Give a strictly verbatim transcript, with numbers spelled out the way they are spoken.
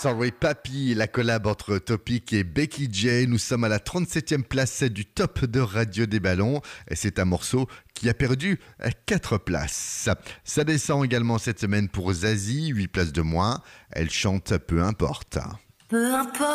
Sorry Papi, la collab entre Topic et Becky J. Nous sommes à la trente-septième place du top de Radio des Ballons et c'est un morceau qui a perdu quatre places. Ça descend également cette semaine pour Zazie, huit places de moins. Elle chante Peu importe. Peu importe.